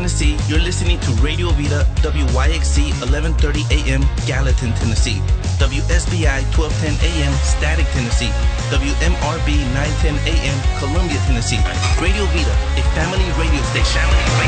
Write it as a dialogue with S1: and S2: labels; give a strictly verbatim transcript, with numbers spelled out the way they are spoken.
S1: Tennessee, you're listening to Radio Vida, W Y X C eleven thirty A M, Gallatin, Tennessee. W S B I twelve ten A M, Static, Tennessee. W M R B nine ten A M, Columbia, Tennessee. Radio Vida, a family radio station.